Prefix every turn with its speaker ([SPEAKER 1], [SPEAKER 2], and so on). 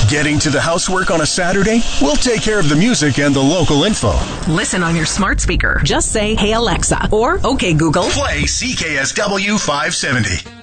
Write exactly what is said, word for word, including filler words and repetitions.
[SPEAKER 1] Getting to the housework on a Saturday? We'll take care of the music and the local info.
[SPEAKER 2] Listen on your smart speaker. Just say, "Hey Alexa," or "Okay Google."
[SPEAKER 1] Play C K S W five seventy.